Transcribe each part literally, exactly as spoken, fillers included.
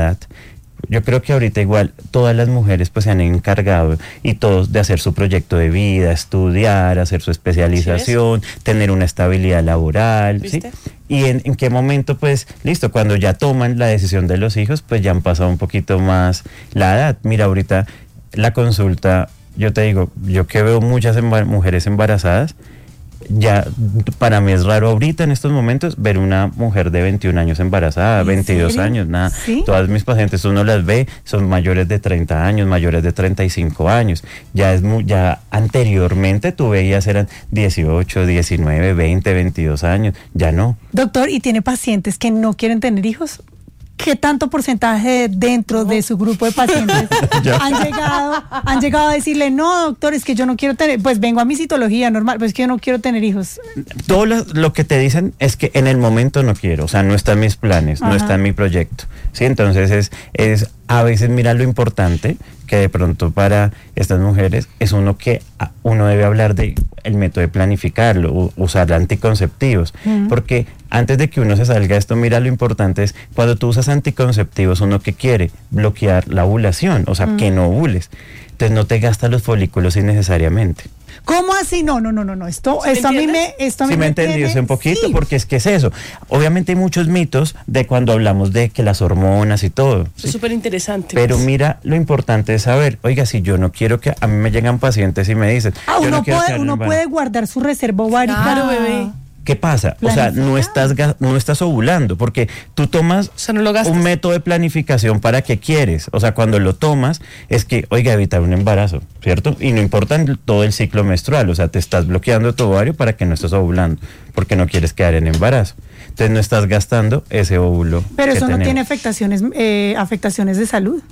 Yo creo que ahorita igual todas las mujeres pues se han encargado y todos de hacer su proyecto de vida, estudiar, hacer su especialización, ¿sí tener una estabilidad laboral, ¿sí? Y en, en qué momento pues, listo, cuando ya toman la decisión de los hijos, pues ya han pasado un poquito más la edad. Mira, ahorita la consulta, yo te digo, yo que veo muchas embar- mujeres embarazadas, ya para mí es raro ahorita en estos momentos ver una mujer de veintiún años embarazada, veintidós serio? años, nada. ¿Sí? Todas mis pacientes uno las ve, son mayores de treinta años, mayores de treinta y cinco años. Ya es muy, ya anteriormente tú veías eran dieciocho, diecinueve, veinte, veintidós años, ya no. Doctor, ¿y tiene pacientes que no quieren tener hijos? ¿Qué tanto porcentaje dentro de su grupo de pacientes han llegado, han llegado a decirle, no, doctor, es que yo no quiero tener, pues vengo a mi citología normal, pues es que yo no quiero tener hijos? Todo lo, lo que te dicen es que en el momento no quiero, o sea, no está en mis planes, Ajá. no está en mi proyecto, ¿sí? Entonces es, es a veces mira lo importante que de pronto para estas mujeres es uno que a, uno debe hablar de el método de planificarlo, u, usar anticonceptivos, mm. porque antes de que uno se salga de esto, mira lo importante es cuando tú usas anticonceptivos, uno que quiere bloquear la ovulación, o sea, mm. que no ovules, entonces no te gastas los folículos innecesariamente. ¿Cómo así? No, no, no, no, no. Esto, ¿Sí esto a mí entiendes? me, esto a mí sí me me entendí tiene, un poquito, sí. porque es que es eso. Obviamente hay muchos mitos de cuando hablamos de que las hormonas y todo. ¿sí? Es súper interesante. Pero pues. mira, lo importante es saber, oiga, si yo no quiero que a mí me llegan pacientes y me dicen, Ah, yo uno no quiero puede, uno puede guardar su reserva ovárica. Claro, bebé. ¿Qué pasa? O sea, no estás no estás ovulando, porque tú tomas o sea, no lo gastas. un método de planificación para qué quieres. O sea, cuando lo tomas, es que, oiga, evitar un embarazo, ¿cierto? Y no importa todo el ciclo menstrual, o sea, te estás bloqueando tu ovario para que no estés ovulando, porque no quieres quedar en embarazo. Entonces no estás gastando ese óvulo. Pero eso no tenemos. tiene afectaciones, eh, afectaciones de salud.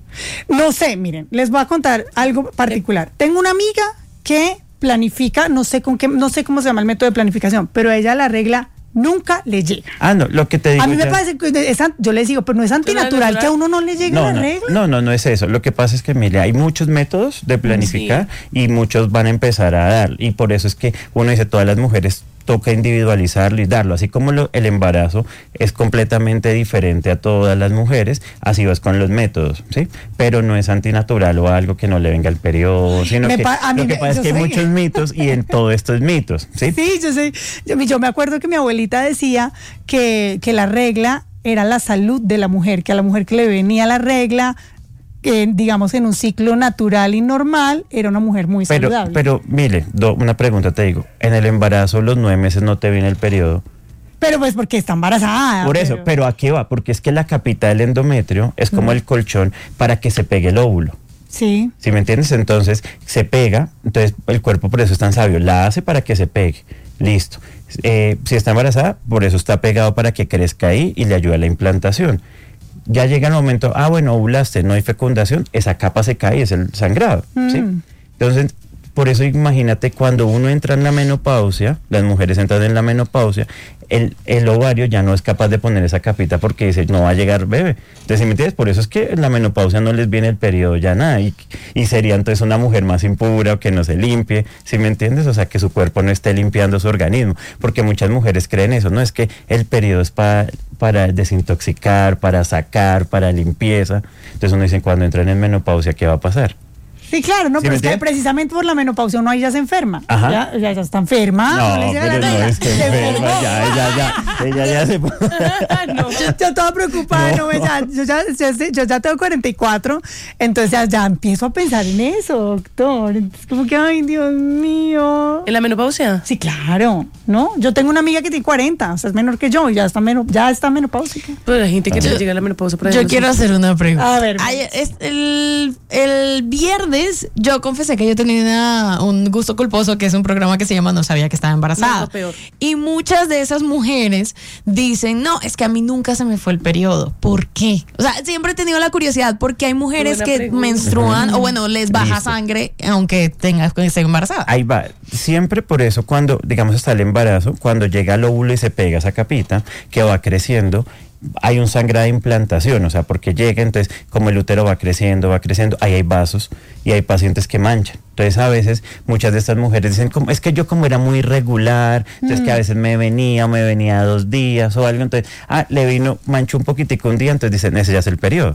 No sé, miren, les voy a contar algo particular. Tengo una amiga que planifica, no sé con qué, no sé cómo se llama el método de planificación, pero a ella la regla nunca le llega. Ah, no, lo que te digo. A mí me ya... parece que es, yo les digo, pero no es antinatural no, que a uno no le llegue no, la no, regla. No, no, no es eso. Lo que pasa es que, mire, hay muchos métodos de planificar sí. y muchos van a empezar a dar. Y por eso es que uno dice, todas las mujeres toca individualizarlo y darlo. Así como lo, el embarazo es completamente diferente a todas las mujeres, así vas con los métodos, ¿sí? Pero no es antinatural o algo que no le venga el periodo, sino me que pa- lo que me, pasa es que hay muchos mitos y en todo esto es mitos, ¿sí? Sí, yo sé. Yo, yo me acuerdo que mi abuelita decía que, que la regla era la salud de la mujer, que a la mujer que le venía la regla, que digamos en un ciclo natural y normal, era una mujer muy pero, saludable. Pero, mire, do, una pregunta te digo, en el embarazo los nueve meses no te viene el periodo. Pero pues porque está embarazada. Por eso, pero, pero ¿a qué va? Porque es que la capita del endometrio es como mm. el colchón para que se pegue el óvulo. Sí. ¿Sí me entiendes? Entonces se pega, entonces el cuerpo por eso es tan sabio, la hace para que se pegue. Listo. Eh, si está embarazada, por eso está pegado para que crezca ahí y le ayuda a la implantación. Ya llega el momento, ah, bueno, ovulaste, no hay fecundación, esa capa se cae, es el sangrado, mm. ¿sí? Entonces, por eso imagínate, cuando uno entra en la menopausia, las mujeres entran en la menopausia, el, el ovario ya no es capaz de poner esa capita porque dice, no va a llegar bebé. Entonces, ¿sí me entiendes? Por eso es que en la menopausia no les viene el periodo ya nada, y, y sería entonces una mujer más impura o que no se limpie, ¿sí me entiendes? O sea, que su cuerpo no esté limpiando su organismo, porque muchas mujeres creen eso, ¿no? Es que el periodo es para... para desintoxicar, para sacar, para limpieza. Entonces uno dice, cuando entran en menopausia, ¿qué va a pasar? Sí, claro, no, ¿Sí pero es que precisamente por la menopausia uno ahí ya se enferma. Ajá. Ya, ya, ya está enferma. No, no le llega pero la no regla. es que enferma, ya, ella ya, ella ya se... no. Yo, yo estaba preocupada, no. No, ya, yo, ya, yo, yo ya tengo cuarenta y cuatro, entonces ya, ya empiezo a pensar en eso, doctor. Es como que, ay, Dios mío. ¿En la menopausia? Sí, claro, ¿no? Yo tengo una amiga que tiene cuarenta, o sea, es menor que yo, y ya está, meno, ya está menopáusica. Pero la gente que te llega a la menopausia... Por yo quiero hacer una pregunta. A ver. Ay, es el, el viernes yo confesé que yo tenía una, un gusto culposo, que es un programa que se llama No sabía que estaba embarazada. No, peor. Y muchas de esas mujeres dicen, no, es que a mí nunca se me fue el periodo. ¿Por qué? O sea, siempre he tenido la curiosidad, porque hay mujeres que pregunta. menstruan, o bueno, les baja Listo. sangre, aunque tengas que estar embarazada. Ahí va. Siempre por eso, cuando, digamos, está el embarazo, cuando llega el óvulo y se pega esa capita, que va creciendo, hay un sangrado de implantación, o sea, porque llega, entonces como el útero va creciendo, va creciendo, ahí hay vasos y hay pacientes que manchan. Entonces a veces muchas de estas mujeres dicen, como, es que yo como era muy irregular, entonces mm. que a veces me venía o me venía dos días o algo, entonces, ah, le vino, manchó un poquitico un día, entonces dicen, ese ya es el periodo.